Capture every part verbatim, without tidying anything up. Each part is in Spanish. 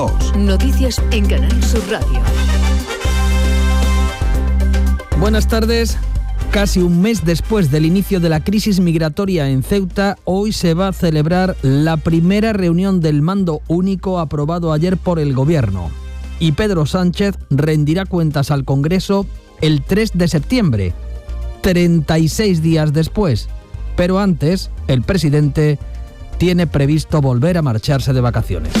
Noticias en Canal Sur Radio. Buenas tardes. Casi un mes después del inicio de la crisis migratoria en Ceuta, hoy se va a celebrar la primera reunión del mando único aprobado ayer por el Gobierno. Y Pedro Sánchez rendirá cuentas al Congreso el tres de septiembre, treinta y seis días después. Pero antes, el presidente tiene previsto volver a marcharse de vacaciones.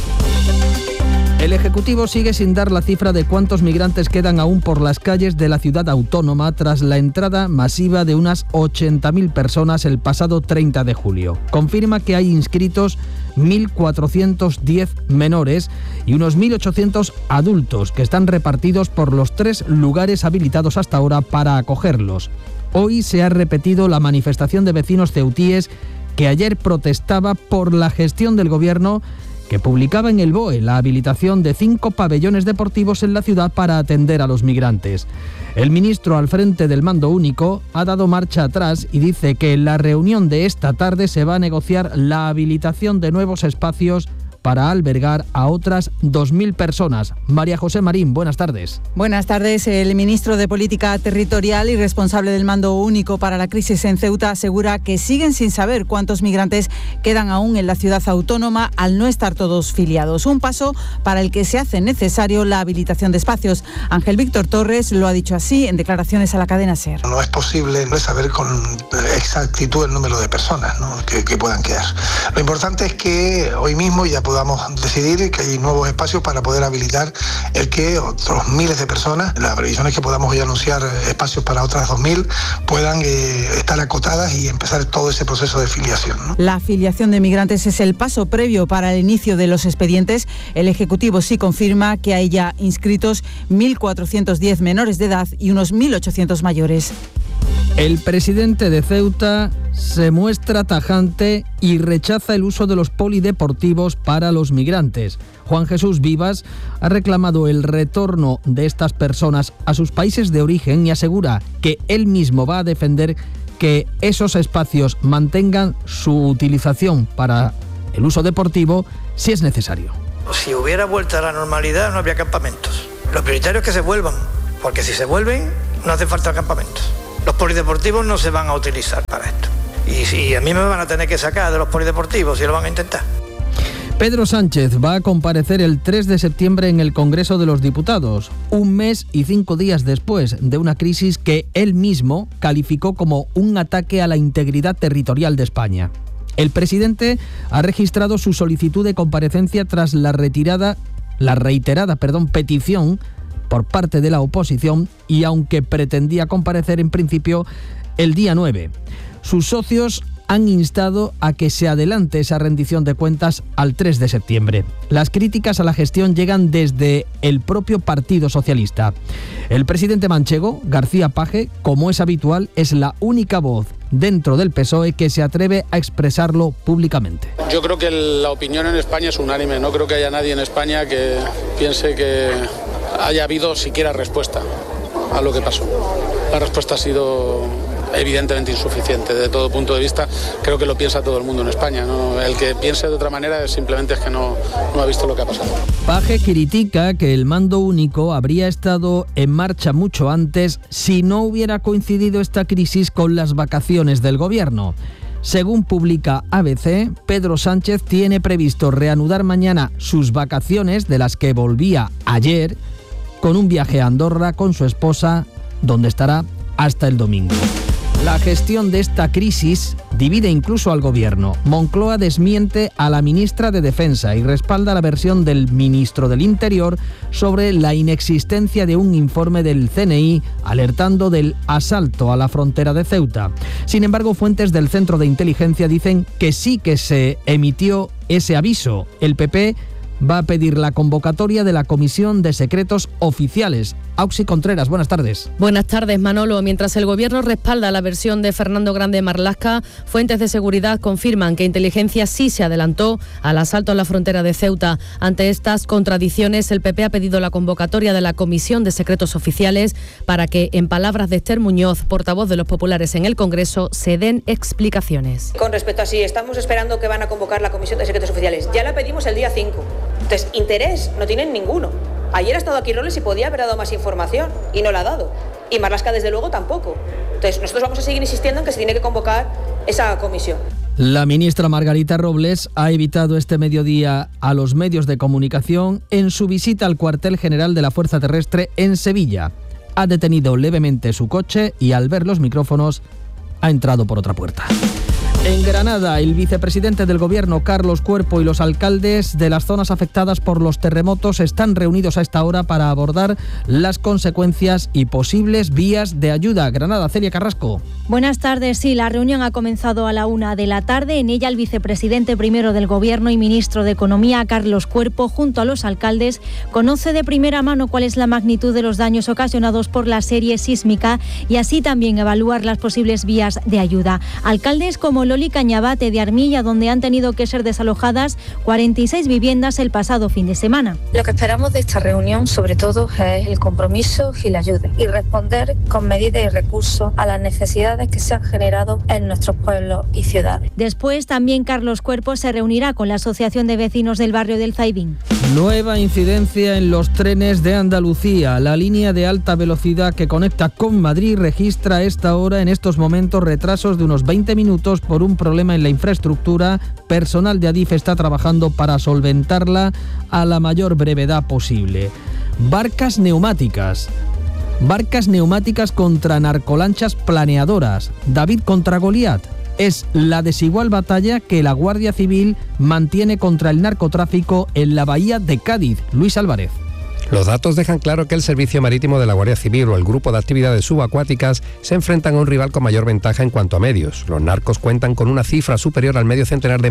El Ejecutivo sigue sin dar la cifra de cuántos migrantes quedan aún por las calles de la ciudad autónoma tras la entrada masiva de unas ochenta mil personas el pasado treinta de julio. Confirma que hay inscritos mil cuatrocientos diez menores y unos mil ochocientos adultos que están repartidos por los tres lugares habilitados hasta ahora para acogerlos. Hoy se ha repetido la manifestación de vecinos ceutíes que ayer protestaba por la gestión del Gobierno, que publicaba en el B O E la habilitación de cinco pabellones deportivos en la ciudad para atender a los migrantes. El ministro al frente del mando único ha dado marcha atrás y dice que en la reunión de esta tarde se va a negociar la habilitación de nuevos espacios para albergar a otras dos mil personas. María José Marín, buenas tardes. Buenas tardes. El ministro de Política Territorial y responsable del mando único para la crisis en Ceuta asegura que siguen sin saber cuántos migrantes quedan aún en la ciudad autónoma al no estar todos filiados. Un paso para el que se hace necesario la habilitación de espacios. Ángel Víctor Torres lo ha dicho así en declaraciones a la cadena SER. No es posible no saber con exactitud el número de personas, ¿no?, que, que puedan quedar. Lo importante es que hoy mismo ya podamos decidir que hay nuevos espacios para poder habilitar el que otros miles de personas, la previsión es que podamos hoy anunciar espacios para otras dos mil, puedan eh, estar acotadas y empezar todo ese proceso de filiación, ¿no? La filiación de migrantes es el paso previo para el inicio de los expedientes. El Ejecutivo sí confirma que hay ya inscritos mil cuatrocientos diez menores de edad y unos mil ochocientos mayores. El presidente de Ceuta se muestra tajante y rechaza el uso de los polideportivos para los migrantes. Juan Jesús Vivas ha reclamado el retorno de estas personas a sus países de origen y asegura que él mismo va a defender que esos espacios mantengan su utilización para el uso deportivo si es necesario. Si hubiera vuelta a la normalidad no habría campamentos. Lo prioritario es que se vuelvan, porque si se vuelven no hace falta campamentos. Los polideportivos no se van a utilizar para esto. Y si a mí me van a tener que sacar de los polideportivos, si lo van a intentar. Pedro Sánchez va a comparecer el tres de septiembre en el Congreso de los Diputados, un mes y cinco días después de una crisis que él mismo calificó como un ataque a la integridad territorial de España. El presidente ha registrado su solicitud de comparecencia tras la retirada, la reiterada, perdón, petición por parte de la oposición y aunque pretendía comparecer en principio el día nueve. Sus socios han instado a que se adelante esa rendición de cuentas al tres de septiembre. Las críticas a la gestión llegan desde el propio Partido Socialista. El presidente manchego, García Page, como es habitual, es la única voz dentro del P S O E que se atreve a expresarlo públicamente. Yo creo que la opinión en España es unánime. No creo que haya nadie en España que piense que haya habido siquiera respuesta a lo que pasó. La respuesta ha sido evidentemente insuficiente desde todo punto de vista. Creo que lo piensa todo el mundo en España, ¿no? El que piense de otra manera simplemente es que no, no ha visto lo que ha pasado. Page critica que el mando único habría estado en marcha mucho antes si no hubiera coincidido esta crisis con las vacaciones del Gobierno. Según publica A B C, Pedro Sánchez tiene previsto reanudar mañana sus vacaciones, de las que volvía ayer, con un viaje a Andorra con su esposa, donde estará hasta el domingo. La gestión de esta crisis divide incluso al Gobierno. Moncloa desmiente a la ministra de Defensa y respalda la versión del ministro del Interior sobre la inexistencia de un informe del C N I alertando del asalto a la frontera de Ceuta. Sin embargo, fuentes del Centro de Inteligencia dicen que sí que se emitió ese aviso. El P P va a pedir la convocatoria de la Comisión de Secretos Oficiales. Auxi Contreras, buenas tardes. Buenas tardes, Manolo. Mientras el Gobierno respalda la versión de Fernando Grande Marlaska, fuentes de seguridad confirman que Inteligencia sí se adelantó al asalto a la frontera de Ceuta. Ante estas contradicciones, el P P ha pedido la convocatoria de la Comisión de Secretos Oficiales para que, en palabras de Esther Muñoz, portavoz de los populares en el Congreso, se den explicaciones. Con respecto a si estamos esperando que van a convocar la Comisión de Secretos Oficiales, ya la pedimos el día cinco. Entonces, interés no tienen ninguno. Ayer ha estado aquí Robles y podía haber dado más información y no la ha dado. Y Marlaska, desde luego, tampoco. Entonces, nosotros vamos a seguir insistiendo en que se tiene que convocar esa comisión. La ministra Margarita Robles ha evitado este mediodía a los medios de comunicación en su visita al cuartel general de la Fuerza Terrestre en Sevilla. Ha detenido levemente su coche y al ver los micrófonos ha entrado por otra puerta. En Granada, el vicepresidente del Gobierno, Carlos Cuerpo, y los alcaldes de las zonas afectadas por los terremotos están reunidos a esta hora para abordar las consecuencias y posibles vías de ayuda. Granada, Celia Carrasco. Buenas tardes. Sí, la reunión ha comenzado a la una de la tarde. En ella, el vicepresidente primero del Gobierno y ministro de Economía, Carlos Cuerpo, junto a los alcaldes, conoce de primera mano cuál es la magnitud de los daños ocasionados por la serie sísmica y así también evaluar las posibles vías de ayuda. Alcaldes como Loli Cañabate de Armilla, donde han tenido que ser desalojadas cuarenta y seis viviendas el pasado fin de semana. Lo que esperamos de esta reunión, sobre todo, es el compromiso y la ayuda, y responder con medidas y recursos a las necesidades que se han generado en nuestros pueblos y ciudades. Después, también Carlos Cuerpo se reunirá con la Asociación de Vecinos del barrio del Zaidín. Nueva incidencia en los trenes de Andalucía. La línea de alta velocidad que conecta con Madrid registra a esta hora, en estos momentos, retrasos de unos veinte minutos por un problema en la infraestructura. Personal de Adif está trabajando para solventarla a la mayor brevedad posible. Barcas neumáticas. Barcas neumáticas contra narcolanchas planeadoras. David contra Goliat. Es la desigual batalla que la Guardia Civil mantiene contra el narcotráfico en la bahía de Cádiz. Luis Álvarez. Los datos dejan claro que el Servicio Marítimo de la Guardia Civil o el Grupo de Actividades Subacuáticas se enfrentan a un rival con mayor ventaja en cuanto a medios. Los narcos cuentan con una cifra superior al medio centenar de